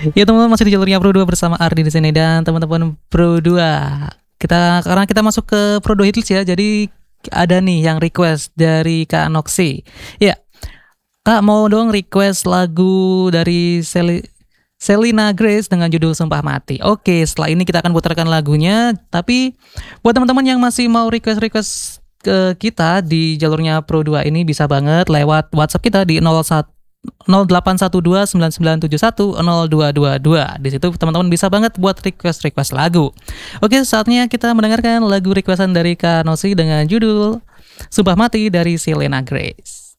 Ya teman-teman, masih di jalurnya Pro 2 bersama Ardi di sini dan teman-teman Pro 2. Karena kita masuk ke Pro 2 Hitlist ya. Jadi ada nih yang request dari Kak Noxy. Ya, Kak mau dong request lagu dari Selena Grace dengan judul Sumpah Mati. Oke, setelah ini kita akan putarkan lagunya. Tapi buat teman-teman yang masih mau request ke kita di jalurnya Pro 2 ini bisa banget lewat WhatsApp kita di 0812-9971-0222. Di situ teman-teman bisa banget buat request lagu. Oke, saatnya kita mendengarkan lagu requestan dari Kak Nosi dengan judul Sumpah Mati dari Selena Grace.